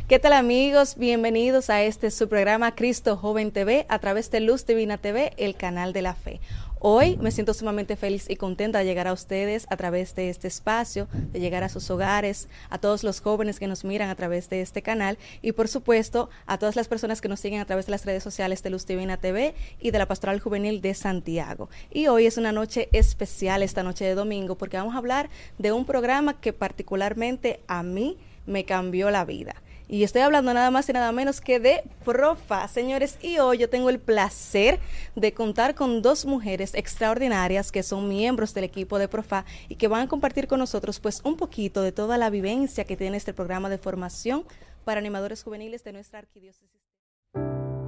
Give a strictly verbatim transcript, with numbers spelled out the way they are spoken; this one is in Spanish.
¿Qué tal, amigos? Bienvenidos a este su programa Cristo Joven T V a través de Luz Divina T V, el canal de la fe. Hoy me siento sumamente feliz y contenta de llegar a ustedes a través de este espacio, de llegar a sus hogares, a todos los jóvenes que nos miran a través de este canal y, por supuesto, a todas las personas que nos siguen a través de las redes sociales de Luz Divina T V y de la Pastoral Juvenil de Santiago. Y hoy es una noche especial, esta noche de domingo, porque vamos a hablar de un programa que particularmente a mí me cambió la vida. Y estoy hablando nada más y nada menos que de Profa, señores, y hoy yo tengo el placer de contar con dos mujeres extraordinarias que son miembros del equipo de Profa y que van a compartir con nosotros pues un poquito de toda la vivencia que tiene este programa de formación para animadores juveniles de nuestra arquidiócesis.